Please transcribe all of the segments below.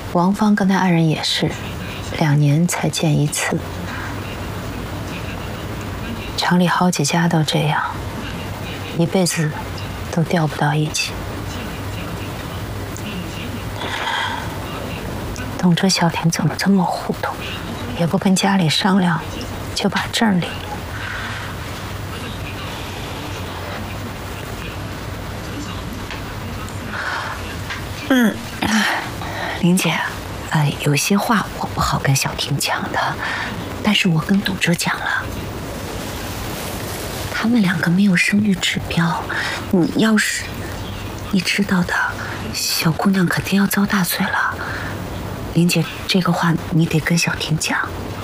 王芳跟他爱人也是2年才见1次，厂里好几家都这样，一辈子都调不到一起。董哲小婷怎么这么糊涂，也不跟家里商量，就把证领了。林姐，有些话我不好跟小婷讲的，但是我跟董哲讲了，他们2个没有生育指标，你知道的，小姑娘肯定要遭大罪了。林姐，这个话你得跟小婷讲。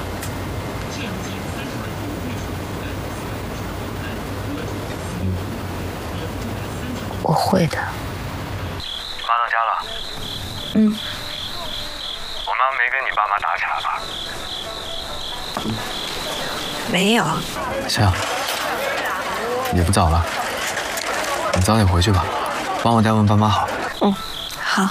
我会的。 妈到家了。我妈没跟你爸妈打起来吧？ 没有。 行，也不早了，你早点回去吧，帮我带问爸妈好。 好。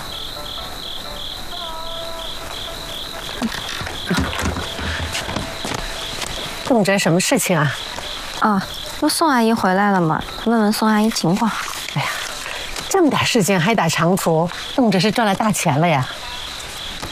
董哲，什么事情啊？ 不宋阿姨回来了嘛，问问宋阿姨情况。 哎呀，这么点事情还打长途，董哲是赚了大钱了呀？